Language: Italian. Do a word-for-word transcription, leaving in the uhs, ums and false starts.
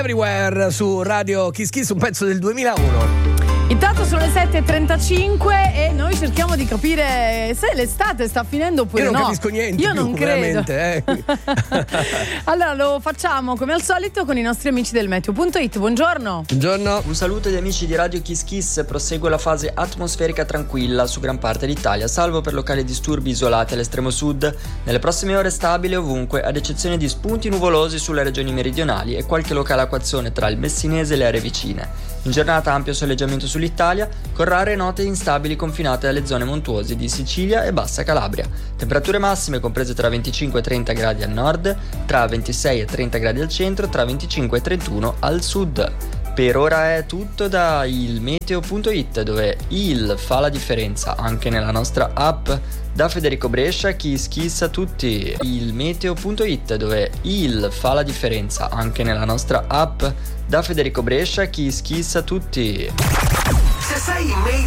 Everywhere su Radio Kiss Kiss, un pezzo del duemilauno. Intanto sono le sette e trentacinque e noi cerchiamo di capire se l'estate sta finendo oppure no. Io non no. capisco niente. Io più, non credo. Eh. Allora lo facciamo come al solito con i nostri amici del meteo punto it. Buongiorno. Buongiorno. Un saluto agli amici di Radio Kiss Kiss. Prosegue la fase atmosferica tranquilla su gran parte d'Italia, salvo per locali disturbi isolati all'estremo sud. Nelle prossime ore stabile ovunque, ad eccezione di spunti nuvolosi sulle regioni meridionali e qualche locale acquazzone tra il Messinese e le aree vicine. In giornata ampio soleggiamento sull'Italia, con rare note instabili confinate alle zone montuose di Sicilia e Bassa Calabria. Temperature massime comprese tra venticinque e trenta gradi al nord, tra ventisei e trenta gradi al centro, tra venticinque e trentuno al sud. Per ora è tutto da il meteo punto it, dove il fa la differenza anche nella nostra app. Da Federico Brescia, Kiss Kiss a tutti. Il meteo punto it, dove il fa la differenza anche nella nostra app. Da Federico Brescia, Kiss Kiss a tutti. Se sei in mail